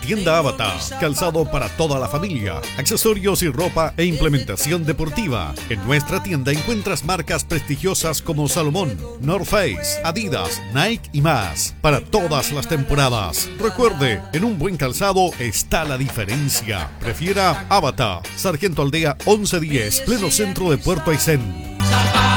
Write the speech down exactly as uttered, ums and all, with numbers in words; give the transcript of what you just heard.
tienda Avatar. Calzado para toda la familia, accesorios y ropa e implementación deportiva. En nuestra tienda encuentras marcas prestigiosas como Salomón, North Face, Adidas, Nike y más. Para todas las temporadas. Recuerde, en un buen calzado está la diferencia. Prefiera Avatar. Sargento Aldea once diez, pleno centro de Puerto Aysén.